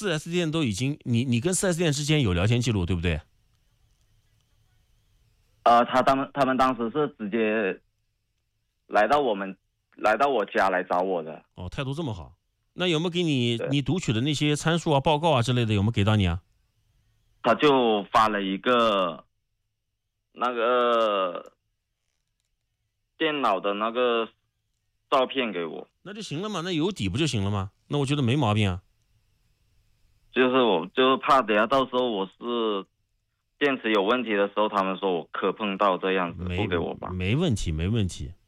4S 店都已经，你跟4S 店之间有聊天记录，对不对？ 他们当时是直接来到我家来找我的。 哦，态度这么好。那有没有给你对， 读取的那些参数啊、报告啊之类的，有没有给到你啊？ 他就发了一个那个电脑的那个照片给我。 那就行了嘛，那有底不就行了吗？那我觉得没毛病啊。 就是我就是怕等下到时候我是电池有问题的时候，他们说我磕碰到这样子，不给我吧。 没问题，没问题。